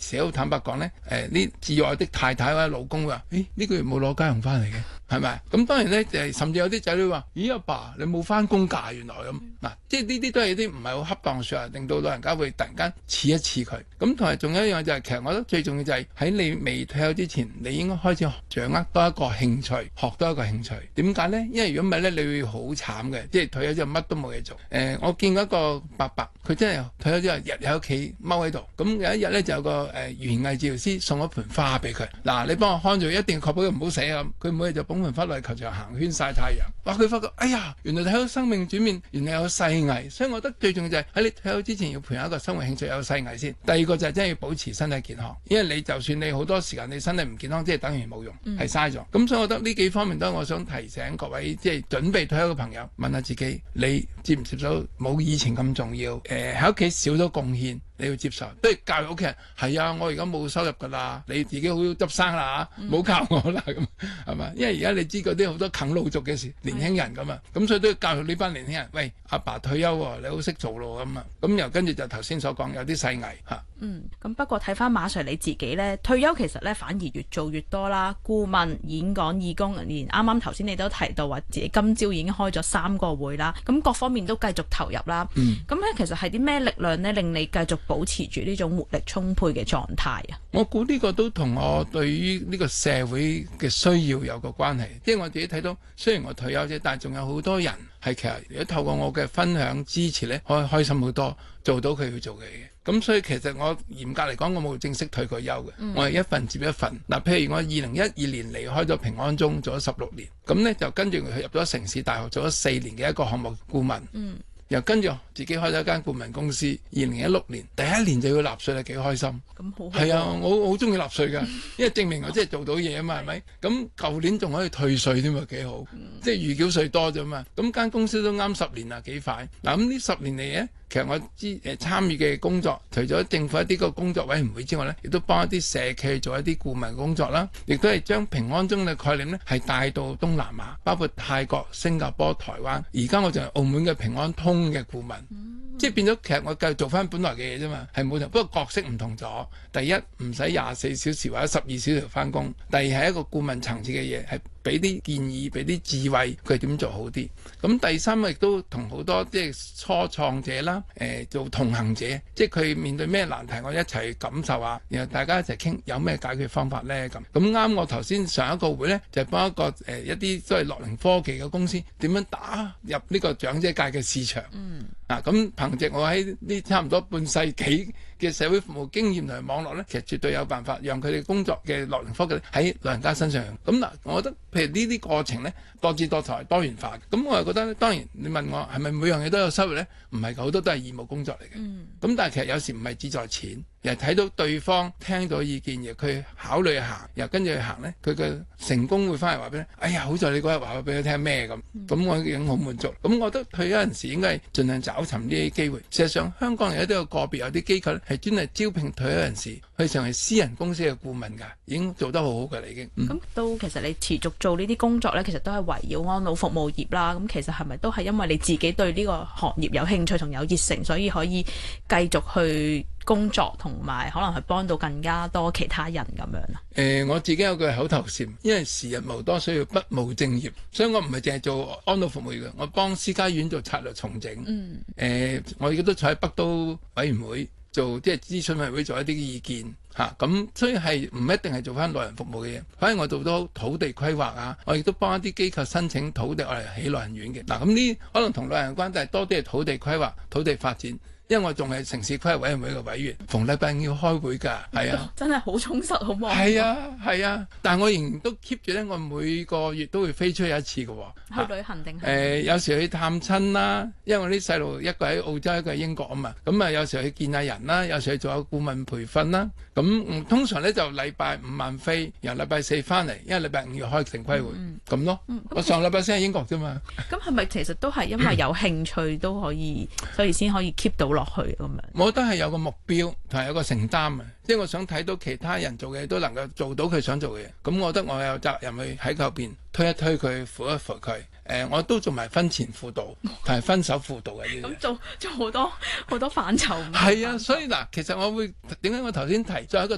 時好坦白講咧，呢至愛的太太或者老公話，呢個月冇攞家用翻嚟嘅。係咪？咁當然咧，甚至有啲仔女話：咦，阿爸你冇翻工㗎？原來咁嗱，即係呢啲都係啲唔係好恰當嘅説話，令到老人家會突然間刺一刺佢。咁同埋仲有一樣就係，其實我覺得最重要就係喺你未退休之前，你應該開始掌握多一個興趣，學多一個興趣。點解咧？因為如果唔係咧，你會好慘嘅，即係退休之後乜都冇嘢做。我見過一個伯伯，佢真係退休之後日日喺屋企踎喺度。咁有一日咧，就有個園藝治療師送咗盆花俾佢。嗱，你幫我看住，一定要確保佢唔好死啊！佢每日就捧盆花落去球場行圈曬太陽。哇！佢發覺，哎呀，原來睇到生命轉變，原來有細藝。所以我覺得最重要就係喺你退休之前要培養一個生活興趣，有細藝先。第二個就係真係要保持身體健康，因為你就算你好多時間你身體唔健康，即係等於冇用，係嘥咗。咁所以我覺得呢幾方面都係我想提醒各位即係準備退休嘅朋友，問下自己，你接唔接受冇以前咁重要？喺屋企少咗貢獻。你要接受，不如教育屋企人係啊！我而家冇收入㗎啦，你自己好執生啦嚇，唔好靠我啦咁，係嘛？因為而家你知嗰啲好多啃老族嘅年輕人咁啊，咁所以都要教育呢班年輕人。喂，阿爸退休喎，你好識做咯咁啊，咁又跟住就頭先所講有啲細藝嚇。 咁不過睇翻馬 Sir 你自己咧，退休其實咧反而越做越多啦，顧問、演講、義工，連啱啱頭先你都提到話自己今朝已經開咗3個會啦，咁各方面都繼續投入啦。咁咧其實係啲咩力量咧令你繼續保持住呢種活力充沛嘅狀態啊？ 我估呢個都同我對於呢個社會嘅需要有個關係，因為我自己睇到，雖然我退休啫，但係仲有好多人係其實如果透過我嘅分享支持咧，可以開心好多，做到佢要做嘅嘢。咁所以其實我嚴格嚟講，我冇正式退過休嘅，我係一份接一份。嗱，譬如我2012年離開咗平安鐘，做咗16年，咁咧就跟住佢入咗城市大學，做咗4年嘅一個項目顧問。又跟住自己開咗一間顧問公司，2016年第1年就要納稅啦，幾開心！ 咁好係啊，我好中意納稅㗎，因為證明我真係做到嘢啊嘛，係咪？咁舊年仲可以退稅添嘛，幾好！即係預繳稅多咗嘛，咁間公司都啱10年啦，幾快！嗱，咁呢10年嚟咧，其實我參與嘅工作，除咗政府一啲個工作委員會之外咧，亦都幫一啲社企做一啲顧問工作啦，亦都係將平安鐘嘅概念咧係帶到東南亞，包括泰國、新加坡、台灣。而家我就係澳門嘅平安通嘅顧問，即係變咗其實我繼續做翻本來嘅嘢啫嘛，係冇同，不過角色唔同咗。第一唔使24小時或者12小時翻工，第二係一個顧問層次嘅嘢，係俾啲建議，俾啲智慧，佢點做好啲。咁第三亦都同好多即係初創者啦，做同行者，即係佢面對咩難題，我一齊感受下，然後大家一齊傾有咩解決方法咧咁。咁啱我頭先上一個會咧，就幫一個一啲所謂樂齡科技嘅公司點樣打入呢個長者界嘅市場。咁憑藉我喺呢差唔多半世紀嘅社會服務經驗同埋網絡咧，其實絕對有辦法讓佢哋工作嘅樂齡科技喺老人家身上。咁嗱，我覺得譬如呢啲過程咧，多姿多彩、多元化。咁我又覺得咧，當然你問我係咪每樣嘢都有收入咧？唔係，好多都係義務工作嚟嘅。咁但係其實有時唔係志在錢，又睇到對方聽到意見，而佢考慮行，又跟住去行咧，佢嘅成功會翻嚟話俾你。哎呀，好在你嗰日話俾佢聽咩咁，咁我已經好滿足。咁我覺得退休陣時應該係盡量找尋呢啲機會。事實上，香港而家都有個別有啲機構咧，係專係招聘退休人士去成為私人公司嘅顧問㗎，已經做得好好㗎啦，已經。 咁都其實你持續做呢啲工作咧，其實都係圍繞安老服務業啦。咁其實係咪都係因為你自己對呢個行業有興趣同有熱誠，所以可以繼續去工作，同埋可能係幫到更加多其他人咁樣啊？ 我自己有句口頭禪，因為時日無多，需要不務正業，所以我唔係淨係做安老服務嘅，我幫私家院做策略重整。我亦都坐喺北都委員會做即係諮詢委員會做一啲意見嚇，咁所以係唔一定係做翻老人服務嘅嘢，反而我做到土地規劃啊，我亦都幫一啲機構申請土地嚟起老人院嘅。嗱，咁呢可能同老人有關，但係多啲係土地規劃、土地發展。因為我仲係城市規劃委員會嘅委員，逢禮拜要開會㗎，係啊， 真係好充實，好忙。 係啊，但係我仍然都 keep 住咧，我每個月都會飛出去一次嘅喎。 去旅行定係？ 有時去探親啦，因為我啲細路一個喺澳洲，一個喺英國啊嘛，咁啊有時去見下人啦，有時去做下顧問培訓啦。咁通常咧就禮拜5晚飛，由禮拜4翻嚟，因為禮拜5要開城規會咁咯。我上禮拜先喺英國啫嘛。咁係咪其實都係因為有興趣都可以，所以先可以 keep 到落去咁樣？ 我覺得係有個目標同埋有個承擔啊，即係我想睇到其他人做嘅嘢都能夠做到佢想做嘅嘢。咁我覺得我有責任去喺後邊推一推佢，扶一扶佢。我都做埋婚前輔導同埋分手輔導嘅嘢。咁做好多範疇。 係啊，所以嗱，其實我會點解我頭先提作為一個